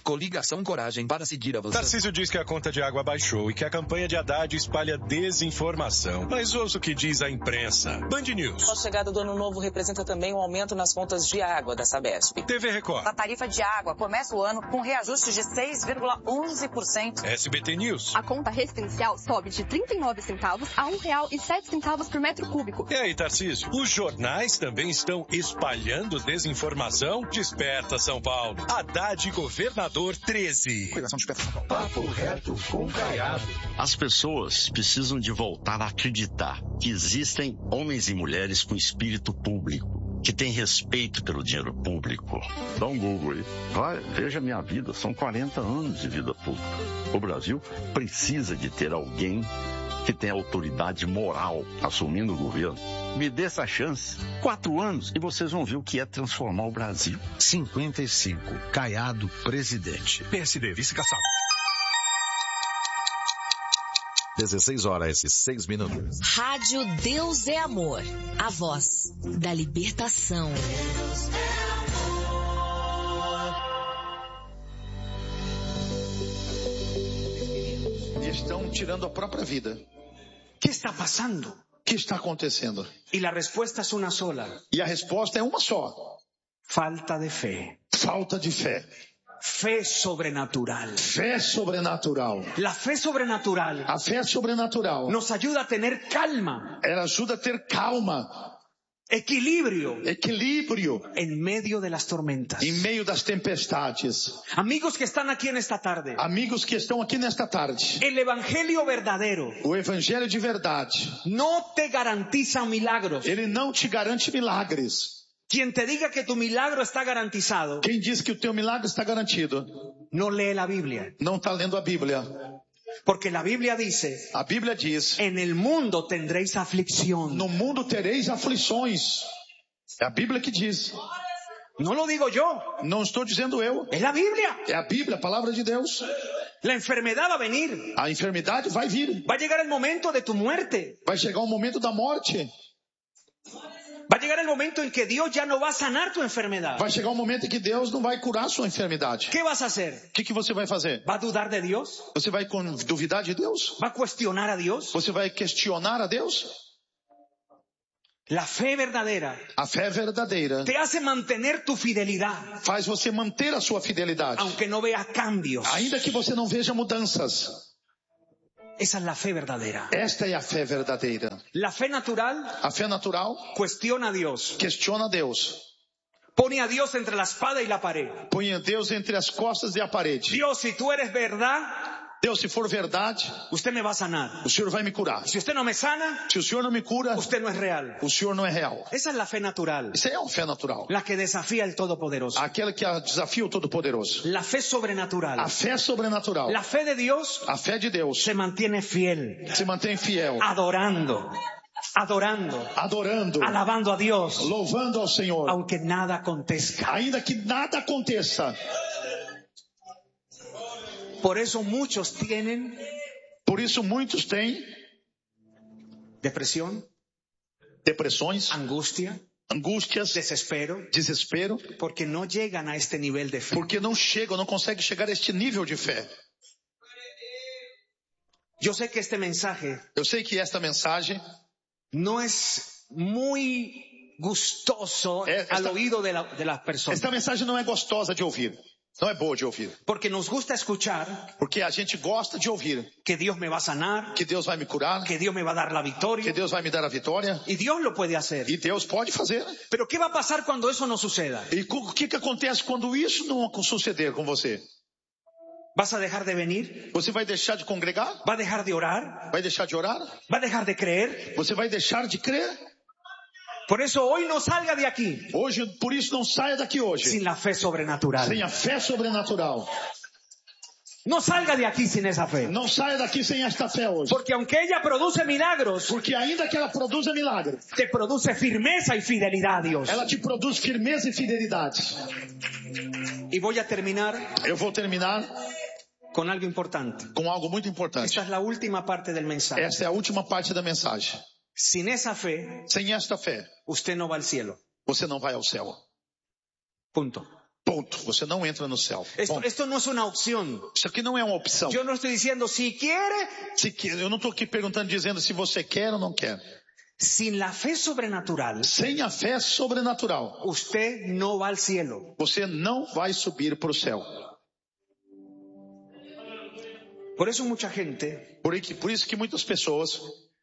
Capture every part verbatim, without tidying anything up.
Coligação Coragem para seguir a você. Tarcísio diz que a conta de água baixou e que a campanha de Haddad espalha desinformação. Mas ouça o que diz a imprensa. Band News. A chegada do ano novo representa também um aumento nas contas de água da Sabesp. T V Record. A tarifa de água começa o ano com reajuste de seis vírgula onze por cento. S B T News. A conta residencial sobe de trinta e nove centavos a um real e sete centavos por metro cúbico. E aí, Tarcísio? Os jornais também estão espalhando desinformação? Desperta, São Paulo. Haddad Governador treze. Coligação Desperta, São Paulo. Papo reto com Caiado. As pessoas precisam de voltar a acreditar que existem homens e mulheres com espírito público, que têm respeito pelo dinheiro público. Dá um Google aí. Vai, veja a minha vida. São quarenta anos de vida pública. O Brasil precisa de ter alguém que tem autoridade moral assumindo o governo. Me dê essa chance. Quatro anos e vocês vão ver o que é transformar o Brasil. cinquenta e cinco. Caiado, presidente. P S D, vice-caçado. dezesseis horas e seis minutos. Rádio Deus é Amor. A voz da libertação. Deus é amor. Estão tirando a própria vida. ¿Qué está pasando? O que está acontecendo? Y la respuesta es una sola. E a resposta é uma só. Falta de fe. Falta de fé. Fe sobrenatural. Fé sobrenatural. La fe sobrenatural. A fé sobrenatural. Nos ayuda a tener calma. Ela ajuda a ter calma. Equilibrio. Equilíbrio. En medio de las tormentas. Em meio das tempestades. Amigos que están aquí en esta tarde. Amigos que estão aqui nesta tarde. El evangelio verdadero. O evangelho de verdade. No te garantiza milagros. Ele não te garante milagres. Quien te diga que tu milagro está garantizado. Quem diz que o teu milagre está garantido? No lee la Biblia. Não está lendo a Bíblia. Porque la Biblia dice. A Bíblia diz. En el mundo tendréis aflicción. No mundo tereis aflições. É a Bíblia que diz. No lo digo yo. Não estou dizendo eu. É a Bíblia. É a Bíblia, a palavra de Deus. La enfermedad va a venir. A enfermidade vai vir. Va a llegar el momento de tu muerte. Vai chegar o momento da morte. Va a llegar el momento en que Dios ya no va a sanar tu enfermedad. Vai chegar um momento em que Deus não vai curar a sua enfermidade. ¿Qué vas a hacer? O que, que você vai fazer? ¿Va a dudar de Dios? Você vai duvidar de Deus? ¿Va a cuestionar a Dios? Você vai questionar a Deus? La fe verdadera. A fé verdadeira. Te hace mantener tu fidelidad. Faz você manter a sua fidelidade. Aunque no vea cambios. Ainda que você não veja mudanças. Esa es la fe verdadera. Esta é a fé verdadeira. La fe natural. A fé natural. Cuestiona a Dios. Questiona a Deus. Pone a Dios entre la espada y la pared. Põe a Deus entre as costas e a parede. Dios, si tú eres verdad. Deus, se for verdade, usted me va a sanar. O Senhor vai me curar. Si usted no me sana, se o Senhor não me cura, usted no es real. O Senhor não é real. Esa es la fe natural. Isso é a fé natural. La que desafía el Todopoderoso. Aquela que desafia o Todo-Poderoso. La fe sobrenatural. A fé sobrenatural. La fe de Dios. A fé de Deus. Se mantiene fiel. Se mantém fiel. Adorando. Adorando. Adorando. Alabando a Dios. Louvando ao Senhor. Aunque nada acontezca. Ainda que nada aconteça. Por eso muchos tienen. Por isso muitos têm. Depresión. Depressões. Angústia. Angústias. Desespero. Desespero. Porque no llegan a este nivel de fe. Porque não chegam, não conseguem chegar a este nível de fé. Yo sé que este mensaje. Eu sei que esta mensagem. No es muy gustoso é, esta, al oído de, la, de las personas. Esta mensagem não é gostosa de ouvir. Não é boa de ouvir. Porque nos gusta escuchar. Porque a gente gosta de ouvir. Que Dios me va a sanar. Que Deus vai me curar. Que Deus me va a dar la victoria. Que Deus vai me dar a vitória. E Deus lo puede hacer. E Deus pode fazer. Pero ¿qué va a pasar cuando eso no suceda? E o que que acontece quando isso não suceder com você? ¿Vas a dejar de venir? Você vai deixar de congregar? ¿Va a dejar de orar? Vai deixar de orar? ¿Va a dejar de creer? Você vai deixar de crer? Por eso hoy no salga de aquí. Hoje, por isso não saia daqui hoje. Sin la fe sobrenatural. Sem a fé sobrenatural. No salga de aquí sin esa fe. Não saia daqui sem esta fé hoje. Porque aunque ella produce milagros. Porque ainda que ela produza milagres. Te produce firmeza y fidelidad a Dios. Ela te produz firmeza e fidelidade. Y voy a terminar. Eu vou terminar. Com algo importante. Com algo muito importante. Esta es la última parte del mensaje. Esta é a última parte da mensagem. Sin esa fe, sem esta fé, usted no va al cielo. Você não vai ao céu. Punto. Ponto. Você não entra no céu. Esto, esto no es una opción. Isso aqui não é uma opção. Yo no estoy diciendo si quiere. Se que, eu não estou aqui perguntando, dizendo se você quer ou não quer. Sin la fe sobrenatural, Sem a fé sobrenatural, usted no va al cielo. você não vai subir para o céu. Por eso mucha gente Por, aí, por isso que muitas pessoas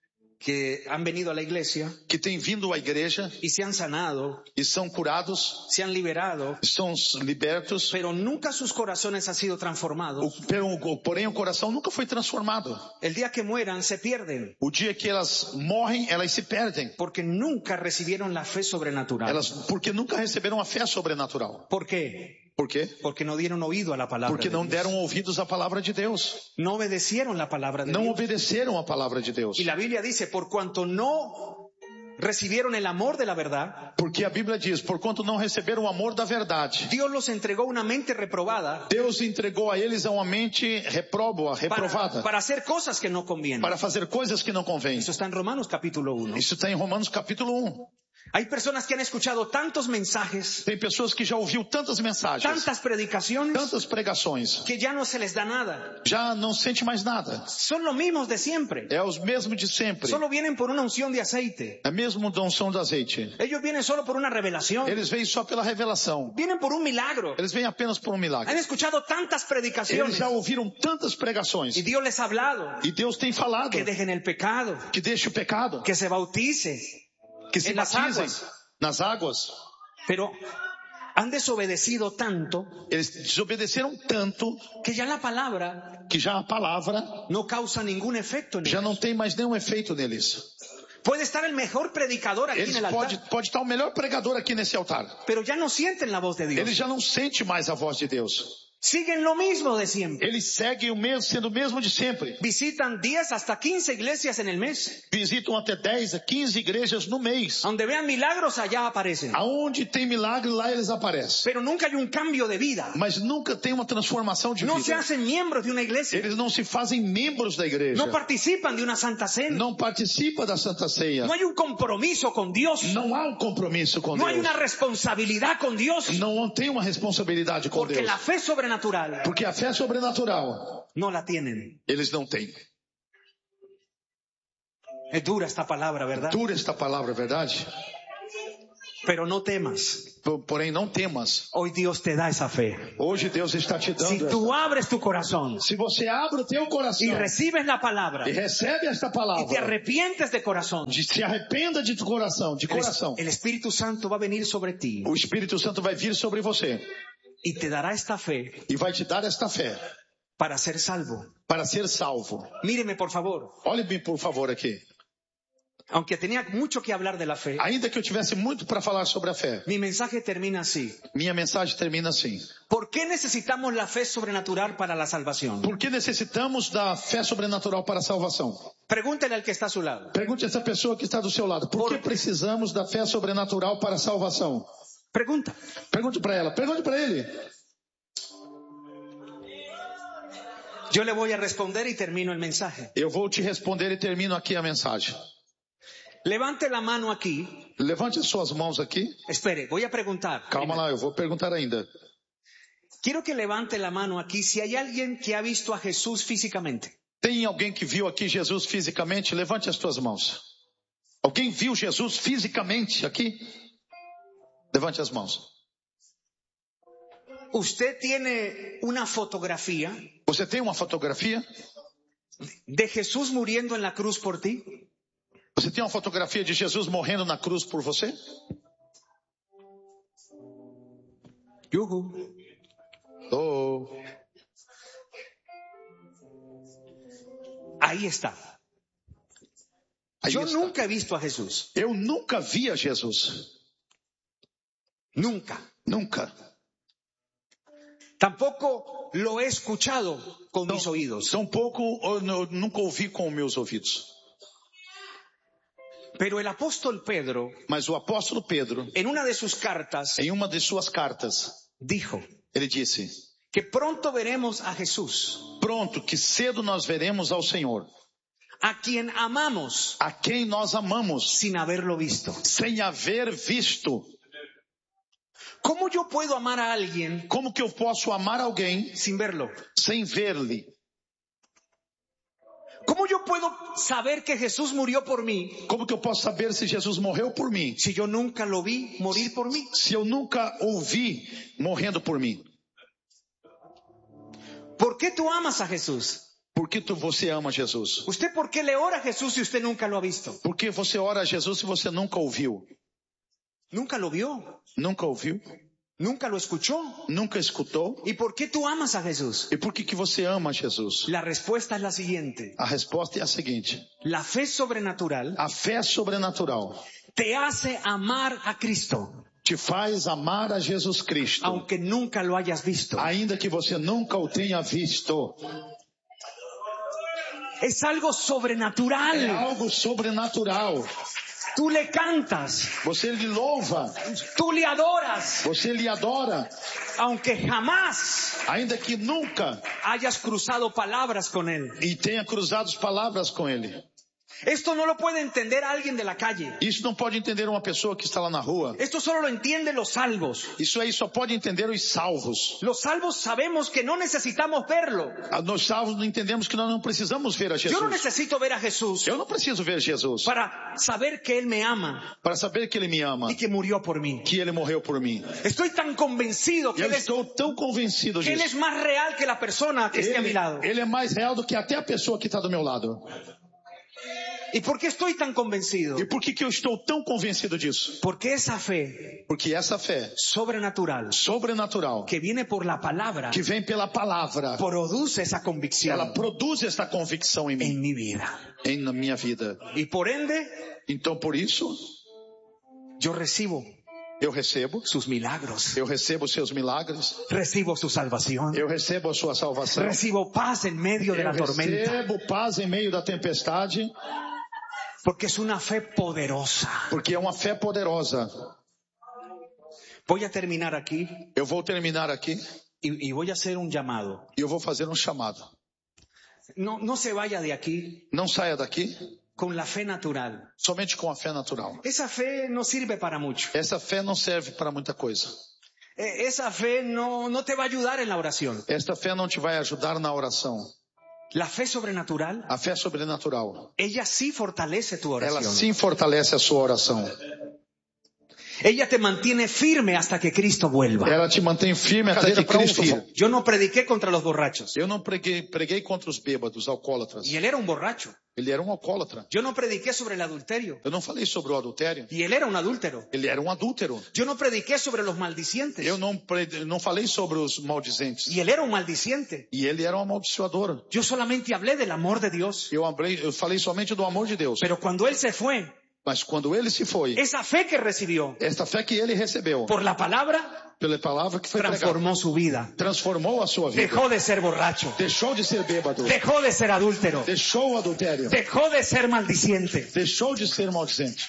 que han venido a la iglesia que têm vindo à igreja y se han sanado, e são curados, se han liberado, são libertos, pero nunca sus corazones han sido transformados. o, porém o coração nunca foi transformado. El día que mueran se pierden, O dia que elas morrem, elas se perdem. porque nunca recibieron la fe sobrenatural. Elas, porque nunca receberam a fé sobrenatural. ¿Por qué? Por quê? Porque no dieron oído a la palabra Porque de não Dios. deram ouvidos à palavra de Deus. No obedecieron la palabra de Não Dios. obedeceram à palavra de Deus. Y la Biblia dice, por cuanto no recibieron el amor de la verdad, Porque a Bíblia diz, por quanto não receberam o amor da verdade, Dios los entregó una mente reprobada Deus entregou a eles uma mente reproba, reprovada, para, para hacer cosas que no convienen. para fazer coisas que não convêm. Eso está en Romanos capítulo uno. Isso está em Romanos capítulo um. Hay personas que han escuchado tantos mensajes, Tem pessoas que já ouviu tantas mensagens, tantas predicaciones, tantas pregações, que ya no se les da nada. já não sente mais nada. Son los mismos de siempre. É os mesmos de sempre. Solo vienen por una unción de aceite. É mesmo da unção do azeite. Ellos vienen solo por una revelación. Eles vêm só pela revelação. Vienen por un milagro. Eles vêm apenas por um milagre. Han escuchado tantas Eles predicaciones. já ouviram tantas pregações. Y Dios les ha hablado. E Deus tem falado Que dejen el pecado. que deixe o pecado, Que se bautice. que se en las batizem aguas. nas águas. Pero han desobedecido tanto Eles desobedeceram tanto que ya la palabra que já a palavra no causa ningún efecto en já ellos. não tem mais nenhum efeito neles. Puede estar el mejor predicador aquí Eles en el pode, altar, pode estar o melhor pregador aqui nesse altar. pero ya no sienten la voz de Dios. Eles já não sentem mais a voz de Deus. Siguen lo mismo de siempre. Eles seguem o mesmo, sendo o mesmo de sempre. Visitan diez hasta quince iglesias en el mes. Visitam até dez a quinze igrejas no mês. Donde vean milagros, allá aparecen. Aonde tem milagre, lá eles aparecem. Pero nunca hay un cambio de vida. Mas nunca tem uma transformação de No se vida. hacen miembros de una iglesia. Eles não se fazem membros da igreja. No participan de una santa cena. Não participa da Santa Ceia. No hay un compromiso con Dios. Não há um compromisso com No hay Deus. una responsabilidad con Dios. Não tem uma responsabilidade com Porque Deus. la fe sobrenatural Porque a fé sobrenatural no la tienen. eles não têm. Es dura esta palabra, ¿verdad? Dura esta palavra, verdade? Pero no temas. Por- Porém, não temas. Hoy Dios te da esa fe. Hoje Deus está te Si dando. tú essa- abres tu corazón Se você abre o teu coração y recibes la palabra e recebe esta y te palavra, arrepientes de corazón, de, se arrependa de tu coração, de el, coração, el Espíritu Santo va a venir sobre ti o Espírito Santo vai vir sobre você y te dará esta fe e vai te dar esta fé para ser salvo. para ser salvo. Míreme, por favor. Olhe-me, por favor, aqui. Aunque tenía mucho que hablar de la fe, Ainda que eu tivesse muito para falar sobre a fé, mi mensaje termina así. minha mensagem termina assim. ¿Por qué necesitamos la fe sobrenatural para la salvación? Por que necessitamos da fé sobrenatural para a salvação? Pregúntele al que está a su lado. Pergunte a essa pessoa que está do seu lado. Por que precisamos da fé sobrenatural para a salvação? Pregunta. Pergunte para ela. Pergunte para ele. Yo le voy a responder y termino el mensaje. Eu vou te responder e termino aqui a mensagem. Levante la mano aquí. Levante as suas mãos aqui. Espere, voy a preguntar. Calma lá, eu vou perguntar ainda. Quiero que levante la mano aquí si hay alguien que ha visto a Jesús físicamente. Tem alguém que viu aqui Jesus fisicamente? Levante as tuas mãos. Alguém viu Jesus fisicamente aqui? Levante as mãos. ¿Usted tiene una fotografía Você tem uma fotografia? de Jesús muriendo en la cruz por ti? Você tem uma fotografia de Jesus morrendo na cruz por você? Yuhu. Oh. Ahí está. Aí Yo está. nunca he visto a Jesús. Eu nunca vi a Jesus. Nunca. Nunca. Tampoco lo he escuchado con mis oídos. Tampouco eu nu- nunca ouvi com meus ouvidos. Pero el apóstol Pedro, Mas o apóstolo Pedro, en una de sus cartas, em uma de suas cartas, dijo ele disse: que pronto veremos a Jesús, Pronto, que cedo nós veremos ao Senhor, a quien amamos a quem nós amamos, sin haberlo visto. sem haver visto. ¿Cómo yo puedo amar a alguien Como que eu posso amar alguém sin verlo? sem ver-lhe? ¿Cómo yo puedo saber que Jesús murió por mí Como que eu posso saber se Jesus morreu por mim? si yo nunca lo vi morir por mí? Se eu nunca ouvi morrendo por mim? ¿Por qué tú amas a Jesús? Por que tu, você ama Jesus? ¿Usted por qué le ora a Jesús si usted nunca lo ha visto? Por que você ora a Jesus se você nunca ouviu? ¿Nunca lo vio? Nunca ouviu? ¿Nunca lo escuchó? Nunca escutou? ¿Y por qué tú amas a Jesús? E por que que você ama a Jesus? La respuesta es la siguiente. A resposta é a seguinte: La fe sobrenatural a fé sobrenatural te hace amar a Cristo, te faz amar a Jesus Cristo, aunque nunca lo hayas visto. ainda que você nunca o tenha visto. Es algo sobrenatural. É algo sobrenatural. Tú le cantas, Você lhe louva, tú le adoras, você lhe adora, aunque jamás ainda que nunca hayas cruzado palabras con él. e tenha cruzado palavras com ele. Esto no lo puede entender alguien de la calle. Isso não pode entender uma pessoa que está lá na rua. Esto solo lo entienden los salvos. Isso aí só pode entender os salvos. Los salvos sabemos que no necesitamos verlo. Nós salvos não entendemos que nós não precisamos ver a Jesus. Yo no necesito ver a Jesús Eu não preciso ver Jesus para saber que Él me ama para saber que Ele me ama, y que murió por mí. que Ele morreu por mim. Estoy tan convencido que Eu Él es, estou tão convencido que él disso. es más real que la persona que esté a mi Ele, lado. ele é mais real do que até a pessoa que está do meu lado. ¿Y por qué estoy tan convencido? E por que que eu estou tão convencido disso? Porque esa fe Porque essa fé sobrenatural sobrenatural que viene por la palabra que vem pela palavra, produce esa convicción ela produz essa convicção em mim, en mi vida. em na minha vida. Y por ende, Então por isso yo recibo eu recebo, sus milagros, eu recebo os seus milagres, recibo su salvación, eu recebo a sua salvação, recibo paz en medio de eu la tormenta, recebo paz em meio da tempestade, porque es una fe poderosa. porque é uma fé poderosa. Voy a terminar aquí Eu vou terminar aqui y, y voy a hacer un llamado. e eu vou fazer um chamado. No, no se vaya de aquí Não saia daqui con la fe natural. somente com a fé natural. Esa fe no sirve para mucho. Essa fé não serve para muita coisa. Eh, Esa fe no, no te va a ayudar en la oración. Esta fé não te vai ajudar na oração. La fe sobrenatural, A fé sobrenatural, ella sí fortalece tu ela oración. sim fortalece a sua oração. Ella te mantiene firme hasta que Cristo vuelva. Ela te mantém firme até que Cristo vir. Yo no prediqué contra los borrachos. Eu não preguei, preguei contra os bêbados, alcoólatras. Y él era un borracho. Ele era um alcoólatra. Yo no prediqué sobre el adulterio. Eu não falei sobre o adultério. Y él era un adúltero. Ele era um adúltero. Yo no prediqué sobre los maldicientes. Eu não, pre- não falei sobre os maldizentes. Y él era un maldiciente. E ele era um amaldiçoador. Yo solamente hablé del amor de Dios. Eu, abrei, eu falei somente do amor de Deus. Pero cuando él se fue, Mas quando ele se foi, esa fe que recibió esta fé que ele recebeu, por la palabra, pela palavra que foi pregada, transformó su vida. transformou a sua vida. Dejó de ser borracho. Deixou de ser bêbado. Dejó de ser adúltero. Deixou o adultério. Dejó de ser maldiciente. Deixou de ser maldizente.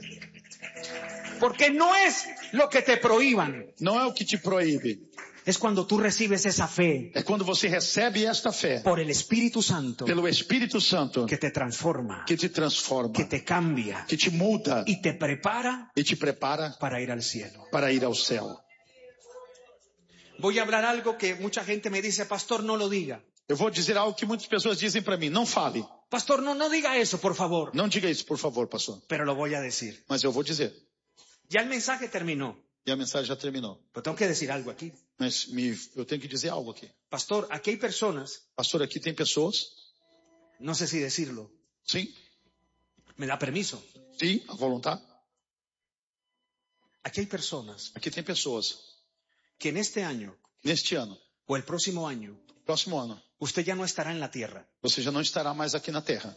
Porque no es lo que te prohíban. Não é o que te proíbe. Es cuando tú recibes esa fe É quando você recebe esta fé por el Espíritu Santo pelo Espírito Santo que te transforma, que te transforma, que te cambia que te muda y te prepara e te prepara para ir al cielo. para ir ao céu. Voy a hablar algo que mucha gente me dice, pastor, no lo diga. Eu vou dizer algo que muitas pessoas dizem para mim: não fale. Pastor, no, no diga eso, por favor. Não diga isso, por favor, pastor. Pero lo voy a decir. Mas eu vou dizer. Ya el mensaje terminó. E a mensagem já terminou. Pero tengo que decir algo aquí. Mas me, eu tenho que dizer algo aqui. Pastor, aquí hay personas, Pastor, aqui tem pessoas. no sé si decirlo, Sim, me da permiso. sim, a vontade. Aquí hay personas Aqui tem pessoas. que en este año Neste ano, o el próximo año, próximo ano, usted ya no estará en la tierra. você já não estará mais aqui na terra.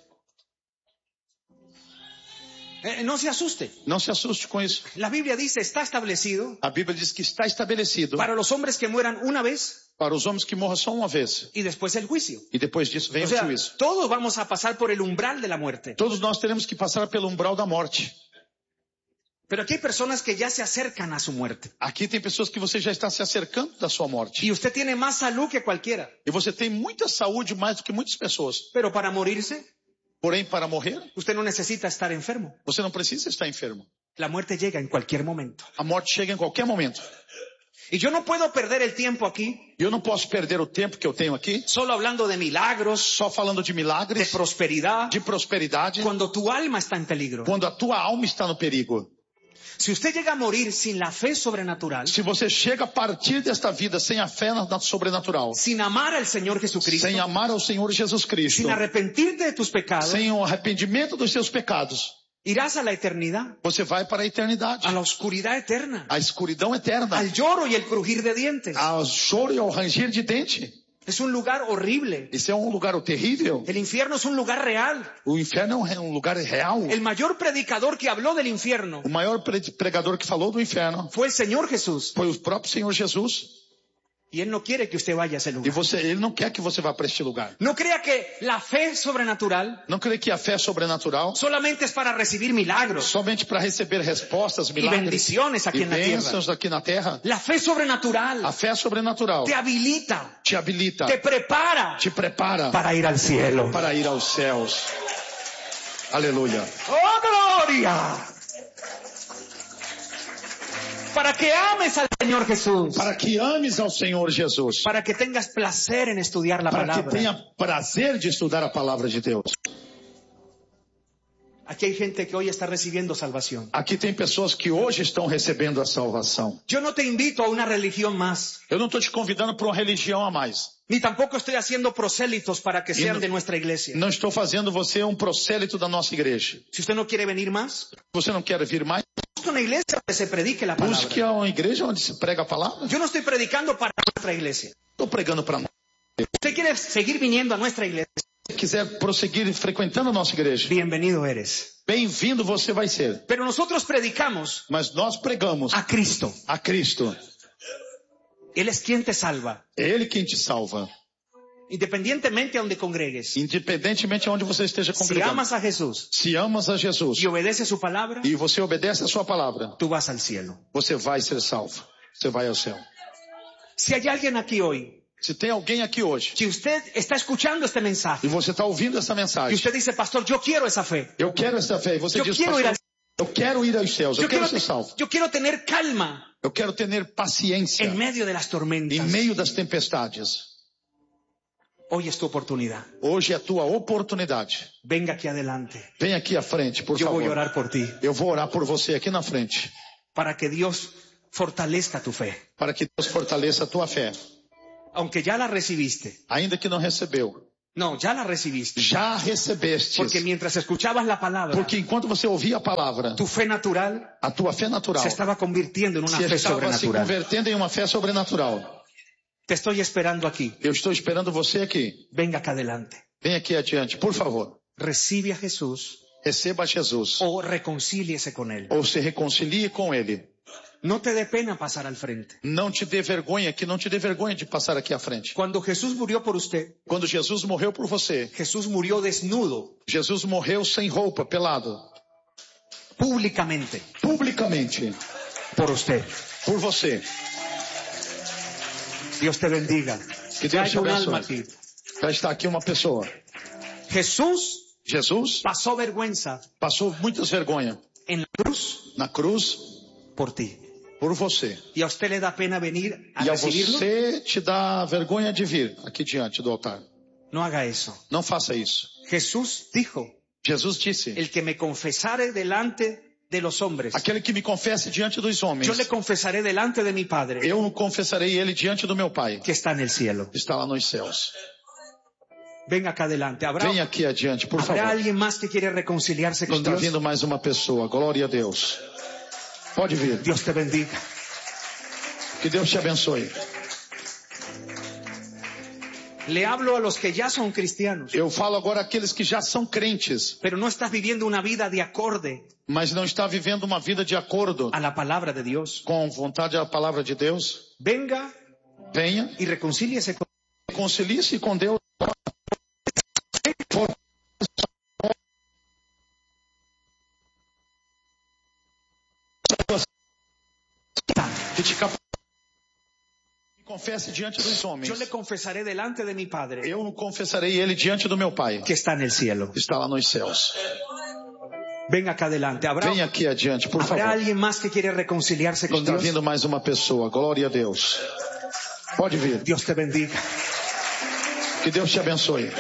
Eh, no se asuste. Não se assuste com isso. La Biblia dice, está establecido A Bíblia diz que está estabelecido para los hombres que mueran una vez para os homens que morram só uma vez. y después el juicio. E depois disso vem O o sea, juízo. todos vamos a pasar por el umbral de la muerte. Todos nós teremos que passar pelo umbral da morte. Pero aquí hay personas que ya se acercan a su muerte. Aqui tem pessoas que você já está se acercando da sua morte. Y usted tiene más salud que cualquiera. E você tem muita saúde mais do que muitas pessoas. Pero para morirse, Porém, para morrer, usted no necesita estar enfermo. você não precisa estar enfermo. La muerte llega en cualquier momento. A morte chega em qualquer momento. Y yo no puedo perder el tiempo aquí. Eu não posso perder o tempo que eu tenho aqui. Solo hablando de milagros. Só falando de milagres. De prosperidad. De prosperidade. Cuando tu alma está en peligro. Quando a tua alma está no perigo. Si usted llega a morir sin la fe sobrenatural. Se você chega a partir desta vida sem a fé na, na sobrenatural. Sin amar al Señor Jesucristo. Sem amar ao Senhor Jesus Cristo. Sin arrepentirte de tus pecados. Sem o arrependimento dos seus pecados. Irás a la eternidad. Você vai para a eternidade. A la oscuridad eterna. A escuridão eterna. Al lloro y el crujir de dientes. Ao choro e ao ranger de dente. Es un lugar horrible. Esse é um lugar terrível. El infierno es un lugar real. O inferno é um lugar real. El mayor predicador que habló del infierno. O maior pregador que falou do inferno. Fue el Señor Jesús. Foi o próprio Senhor Jesus. Y Él no quiere que usted vaya a ese lugar. E você, ele não quer que você vá para este lugar. No crea que la fe sobrenatural. Não creia que a fé sobrenatural. Solamente es para recibir milagros. Somente para receber respostas, milagres. Y bendiciones aquí e en la bênçãos tierra. aqui na terra. La fe sobrenatural. A fé sobrenatural. Te habilita. Te habilita. Te prepara. Te prepara. Para ir al cielo. Para ir aos céus. Aleluia. Oh, gloria. Para que ames al Señor Jesús. Para que ames ao Senhor Jesus. Para que tengas placer en estudiar la para palabra. Para que tenha prazer de estudar a palavra de Deus. Aquí hay gente que hoy está recibiendo salvación. Aqui tem pessoas que hoje estão recebendo a salvação. Yo no te invito a una religión más. Eu não estou te convidando para uma religião a mais. Ni tampoco estoy haciendo prosélitos para que sean não, de nuestra iglesia. Não estou fazendo você um prosélito da nossa igreja. Si usted no quiere venir más. Você não quer vir mais? Busque una iglesia donde se predique la palabra. Busque uma igreja onde se prega a palavra. Yo no estoy predicando para nuestra iglesia. Estou pregando para nós. Usted quiere seguir viniendo a nuestra iglesia. Se quiser prosseguir frequentando a nossa igreja. Bienvenido eres. Bem-vindo você vai ser. Pero nosotros predicamos. Mas nós pregamos a Cristo. A Cristo. Él es quien te salva. É Ele quem te salva. Independientemente a donde congregues. Independentemente a onde você esteja congregando. Si amas a Jesús. Se amas a Jesus. Y obedeces su palabra. E você obedece a sua palavra. Tú vas al cielo. Você vai ser salvo. Você vai ao céu. Si hay alguien aquí hoy. Se tem alguém aqui hoje. Si usted está escuchando este mensaje. E você está ouvindo essa mensagem. Y usted dice, pastor, yo quiero esa fe. Eu quero essa fé. E você yo diz, quiero pastor, ir al... eu quero ir aos céus. Eu, eu quero ser salvo. Eu quero ter calma. Eu quero ter paciência. En medio de las tormentas. Em meio das tempestades. Hoy es tu oportunidad. Hoje é a tua oportunidade. Venga aqui adelante. Vem aqui à frente, por eu favor. Eu vou orar por ti. Eu vou orar por você aqui na frente. Para que Deus fortaleça tu fé. Para que Deus fortaleça a tua fé. Aunque já la recibiste. Ainda que não recebeu. Não, já la recibiste. Já recebeste. Porque mientras escuchabas la palabra. Porque enquanto você ouvia a palavra. Tu fé natural. A tua fé natural. Se estava convirtiendo em uma fé sobrenatural. Se estava se convertendo em uma fé sobrenatural. Te estou esperando aqui. Eu estou esperando você aqui. Venga acá adelante. Vem aqui adiante, por favor. Recibe a Jesus. Receba a Jesus. Ou reconcílie-se com ele. Ou se reconcilie com ele. Não te dê pena passar al frente. Não te dê vergonha, que não te dê vergonha de passar aqui à frente. Quando Jesus morreu por você. Quando Jesus morreu por você. Jesus morreu desnudo. Jesus morreu sem roupa, pelado. Publicamente. Publicamente. Por você. Por você. Deus te bendiga. Que Deus te abençoe. Aqui. Já está aqui uma pessoa. Jesus. Jesus. Passou vergüenza. Passou muitas vergonhas. En la cruz. Na cruz. Por ti. Por você. E a você lhe dá pena venir a E a recibirlo? você te dá vergonha de vir aqui diante do altar. Não haga isso. Não faça isso. Jesus dijo. Jesus disse. El que me confesare delante de los hombres. Aquele que me confesse diante dos homens. Eu lhe confessarei delante de mi Padre. Eu confessarei ele diante do meu Pai. Que está no cielo. Está lá nos céus. Venga acá adelante. Habrá, Venha aqui adiante, por ¿habrá favor. alguien más que quiere reconciliarse con Está Dios? vindo mais uma pessoa. Glória a Deus. Pode vir. Deus te bendiga. Que Deus te abençoe. Le hablo a los que ya son cristianos. Eu falo agora àqueles que já são crentes. Pero no estás viviendo una vida de acorde. Mas não está vivendo uma vida de acordo. A la palabra de Dios. Com vontade à palavra de Deus. Venga. Venha. E reconcílie-se com Reconcilie-se com Deus. Que te cap... confesse diante dos homens. Eu lhe confessarei delante de mi Padre. Eu confessarei ele diante do meu Pai. Que está no cielo. Está lá nos céus. Venga acá adelante. ¿Habrá, Venha aqui adiante, por ¿habrá favor. alguien más que quiere reconciliarse con Está Dios? vindo mais uma pessoa. Glória a Deus. Pode vir. Dios te bendiga. Que Deus te abençoe.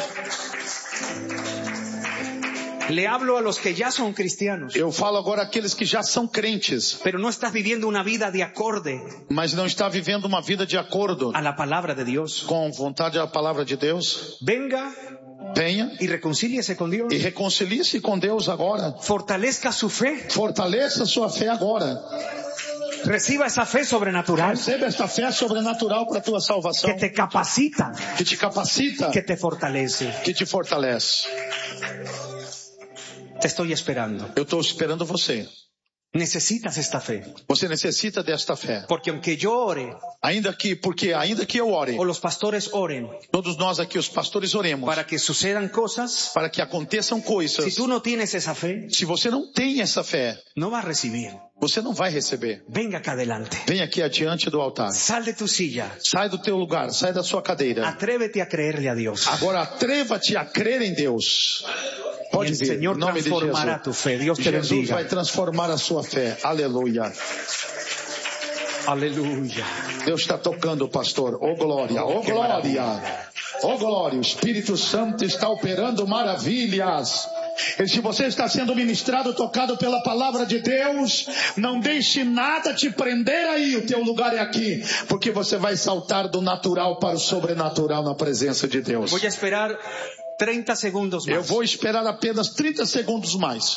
Le hablo a los que ya son cristianos, Eu falo agora àqueles que já são crentes, pero no estás viviendo una vida de acorde mas não está vivendo uma vida de acordo a la palabra de Dios. com vontade da palavra de Deus. Venga Venha y reconcíliese con Dios. e reconcilie-se com Deus agora. Fortalezca su fe. Fortaleça sua fé agora. Reciba esa fe sobrenatural Receba esta fé sobrenatural para a tua salvação, que te capacita, que te capacita, que te fortalece. que te fortalece. Te estoy esperando. Eu estou esperando você. Necesitas esta fe. Você necessita desta fé. Porque aunque yo ore, Ainda que, porque ainda que eu ore, o los pastores oren, todos nós aqui, os pastores, oremos para que sucedan cosas, para que aconteçam coisas. si tú no tienes esa fe, Se você não tem essa fé, no vas a recibir. você não vai receber. Venga acá adelante. Vem aqui adiante do altar. Sal de tu silla. Sai do teu lugar, sai da sua cadeira. Atrévete a creerle a Dios. Agora atreva-te a crer em Deus. Pode El vir, Señor em nome de transformará Jesus. tu fe. Dios te Jesus bendiga. vai transformar a sua fé. Aleluia. Aleluya. Deus está tocando, pastor. Oh glória, oh glória. Oh glória. O Espírito Santo está operando maravilhas. E se você está sendo ministrado, tocado pela palavra de Deus, não deixe nada te prender aí. O teu lugar é aqui. Porque você vai saltar do natural para o sobrenatural na presença de Deus. Voy a esperar treinta segundos más. Eu vou esperar apenas trinta segundos mais.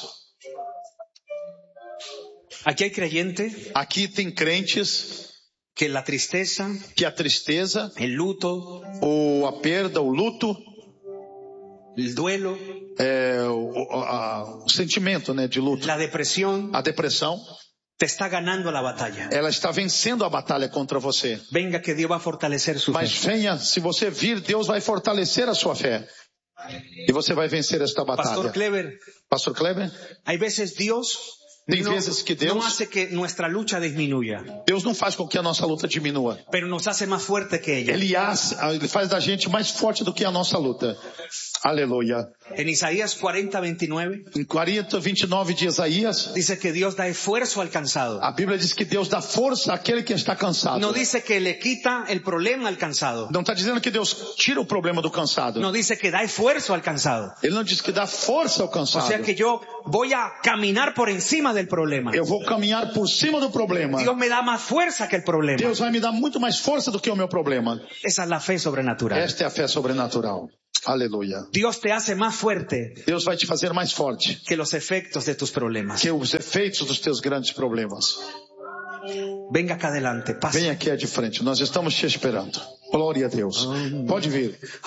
Aquí hay creyente Aqui tem crentes que la tristeza, que a tristeza, el luto, ou a perda, o luto, el duelo, é, o, a, o sentimento, né, de luto, la depresión, a depressão, te está ganando la batalla. ela está vencendo a batalha contra você. Venga que Dios va a fortalecer su Mas fe. venha, se você vir, Deus vai fortalecer a sua fé. E você vai vencer esta batalha. Pastor Kleber, Pastor Kleber, hay veces Dios tem no, vezes que Deus, no hace que nuestra lucha disminuya, Deus não faz com que a nossa luta diminua. pero nos hace más fuerte que ella. Ele, hace, ele faz da gente mais forte do que a nossa luta. Aleluia. En Isaías cuarenta, veintinueve Em quarenta, vinte e nove de Isaías, dice que Dios da esfuerzo al cansado. a Bíblia diz que Deus dá força àquele que está cansado. No dice que le quita el problema al cansado. Não está dizendo que Deus tira o problema do cansado. No dice que da esfuerzo al cansado. Ele não diz que dá força ao O cansado. sea que yo voy a caminar por encima del problema. Eu vou caminhar por cima do problema. Dios me da más fuerza que el problema. Deus vai me dar muito mais força do que o meu problema. Esa es la fe sobrenatural. Esta é a fé sobrenatural. Aleluia. Dios te hace más fuerte Deus vai te fazer mais forte que los efectos de tus problemas. que os efeitos dos teus grandes problemas. Venga acá adelante, pasa. Vem aqui de frente, nós estamos te esperando. Glória a Deus. Pode vir.